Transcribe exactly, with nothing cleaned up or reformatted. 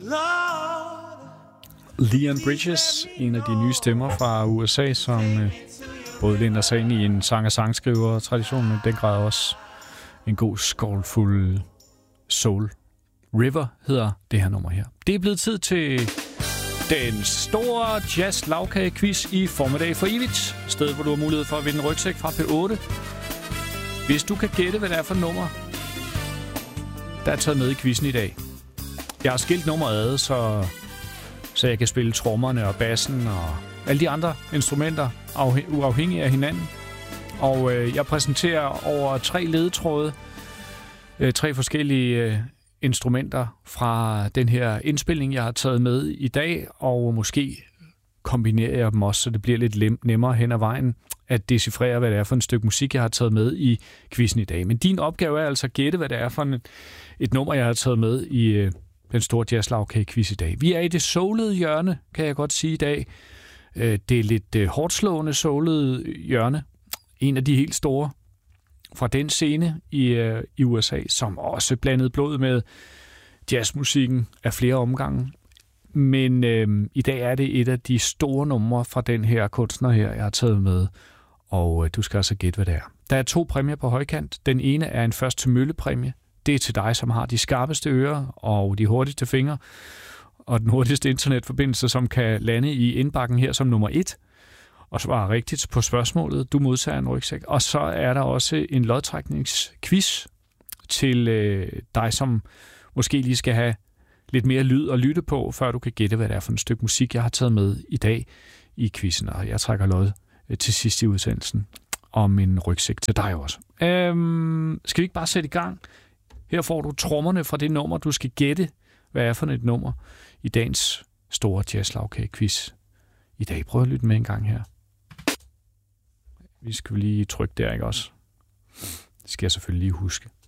Leon Bridges, en af de nye stemmer fra U S A, som øh, både lænder sig ind i en sang- og sangskriver-tradition, men den grad også en god skålfuld soul. River hedder det her nummer her. Det er blevet tid til den store jazz-lavkage-quiz i Formiddag for evigt. Stedet, hvor du har mulighed for at vinde en rygsæk fra P otte. Hvis du kan gætte, hvad det er for et nummer, der er taget med i quizzen i dag. Jeg har skilt nummeret ad, så, så jeg kan spille trommerne og bassen og alle de andre instrumenter uafhængigt af hinanden. Og øh, jeg præsenterer over tre ledetråde, øh, tre forskellige øh, instrumenter fra den her indspilning, jeg har taget med i dag, og måske kombinerer jeg dem også, så det bliver lidt nemmere hen ad vejen at decifrere, hvad det er for et stykke musik, jeg har taget med i quizzen i dag. Men din opgave er altså at gætte, hvad det er for en, et nummer, jeg har taget med i øh, den store jazz-lavkage-quiz i dag. Vi er i det soulede hjørne, kan jeg godt sige i dag. Øh, det er lidt øh, hårdslående soulede hjørne. En af de helt store fra den scene i, øh, i U S A, som også blandede blod med jazzmusikken af flere omgange. Men øh, i dag er det et af de store numre fra den her kunstner her, jeg har taget med. Og øh, du skal altså gætte, hvad det er. Der er to præmier på højkant. Den ene er en først til mølle-præmie. Det er til dig, som har de skarpeste ører og de hurtigste fingre. Og den hurtigste internetforbindelse, som kan lande i indbakken her som nummer et. Og svare rigtigt på spørgsmålet. Du modtager en rygsæk. Og så er der også en lodtrækningsquiz til øh, dig, som måske lige skal have lidt mere lyd at lytte på, før du kan gætte, hvad det er for et stykke musik, jeg har taget med i dag i quizzen. Og jeg trækker lod til sidst i udsendelsen om en rygsæk til dig også. Øhm, skal vi ikke bare sætte i gang? Her får du trommerne fra det nummer, du skal gætte, hvad er for et nummer i dagens store jazz-lavkage-quiz. I dag prøv at lytte med en gang her. Vi skal lige trykke der, ikke også? Det skal jeg selvfølgelig lige huske.